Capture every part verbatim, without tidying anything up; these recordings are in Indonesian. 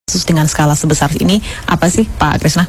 kasus dengan skala sebesar ini apa sih Pak Krisna?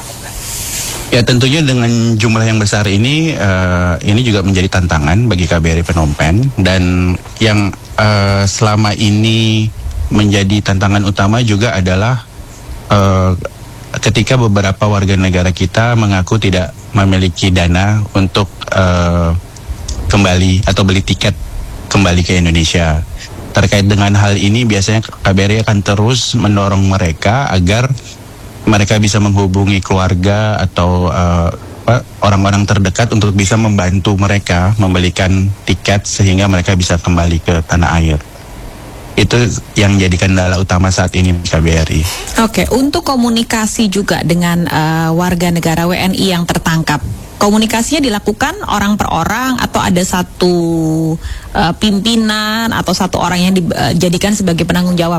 Ya tentunya dengan jumlah yang besar ini, uh, ini juga menjadi tantangan bagi K B R I Phnom Penh, dan yang uh, selama ini menjadi tantangan utama juga adalah uh, ketika beberapa warga negara kita mengaku tidak memiliki dana untuk uh, kembali atau beli tiket kembali ke Indonesia. Terkait dengan hal ini biasanya K B R I akan terus mendorong mereka agar mereka bisa menghubungi keluarga atau uh, orang-orang terdekat untuk bisa membantu mereka membelikan tiket sehingga mereka bisa kembali ke tanah air. Itu yang jadi kendala utama saat ini K B R I. Oke, untuk komunikasi juga dengan uh, warga negara W N I yang tertangkap, komunikasinya dilakukan orang per orang atau ada satu uh, pimpinan atau satu orang yang dijadikan sebagai penanggung jawab?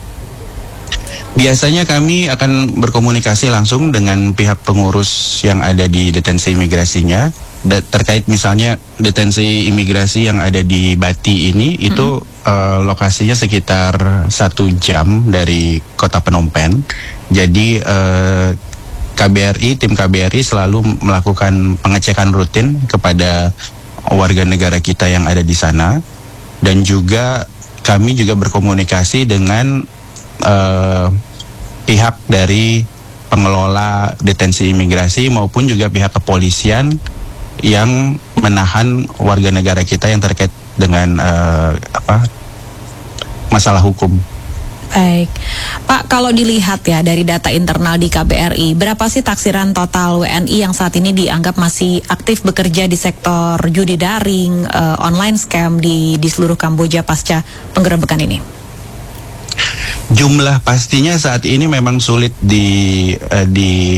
Biasanya kami akan berkomunikasi langsung dengan pihak pengurus yang ada di detensi imigrasinya. Da- terkait misalnya detensi imigrasi yang ada di Bati ini, mm-hmm. itu uh, lokasinya sekitar satu jam dari kota Phnom Penh. Jadi uh, K B R I, tim K B R I selalu melakukan pengecekan rutin kepada warga negara kita yang ada di sana. Dan juga kami juga berkomunikasi dengan uh, pihak dari pengelola detensi imigrasi maupun juga pihak kepolisian yang menahan warga negara kita yang terkait dengan uh, apa masalah hukum. Baik, Pak, kalau dilihat ya dari data internal di K B R I, berapa sih taksiran total W N I yang saat ini dianggap masih aktif bekerja di sektor judi daring, uh, online scam di di seluruh Kamboja pasca penggerebekan ini? Jumlah pastinya saat ini memang sulit di uh, di